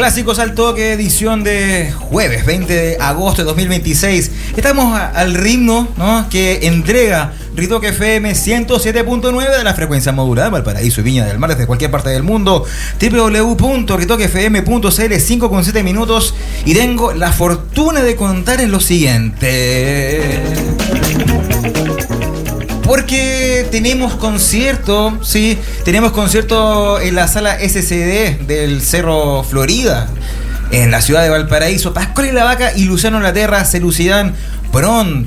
Clásicos al Toque, edición de jueves 20 de agosto de 2026. Estamos al ritmo, ¿no?, que entrega Ritoque FM 107.9 de la frecuencia modulada de Valparaíso y Viña del Mar desde cualquier parte del mundo. www.ritoquefm.cl, 5:7 minutos. Y tengo la fortuna de contar en lo siguiente. Porque tenemos concierto, sí, tenemos concierto en la sala SCD del Cerro Florida, en la ciudad de Valparaíso. Pascual y la Vaca y Luciano Laterra se lucirán pronto.